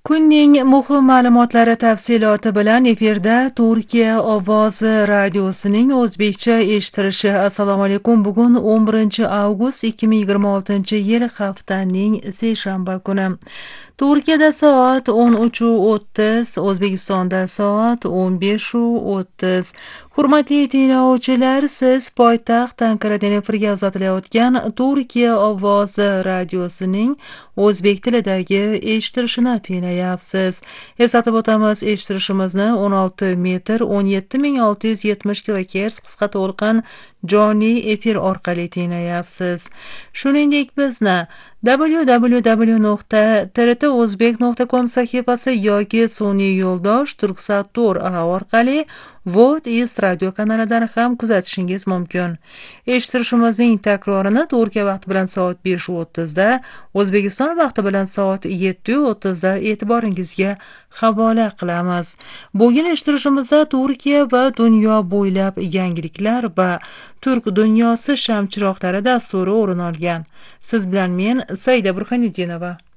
Kunning muhim ma'lumotlari tafsiloti bilan efirda Turkiya ovozi radiosining o'zbekcha eshitilishi. Assalomu alaykum. Bugun 11-avgust 2026-yil haftaning seshanba kuni. Turkiyada soat 13:30, O'zbekistonda soat 15:30. Hurmatli tinglovchilar, siz poytaxt Anqaradan efirga uzatilayotgan Turkiya ovozi radiosining o'zbek tilidagi eshitilishini tinglayapsiz. Eslatib o'tamiz, eshitilishimizni 16 metr 17670 kHz qisqa to'lqin jonli efir orqali tinglayapsiz. Shuningdek, bizni www.trtozbek.com sahifasi yoki sun'iy yo'ldosh Turksat.tor orqali Voice radio kanalidan ham kuzatishingiz mumkin. Eshitilishimizning takrorini Turkiya vaqti bilan soat 5:30 da, O'zbekiston vaqti bilan soat 7:30 da e'tiboringizga havola qilamiz. Bugun eshitilishimizda Turkiya va dunyo bo'ylab yangiliklar va Turk dunyosi shamchiroqlari dasturi o'rin olgan. Siz bilan men Saida Burxanidinova.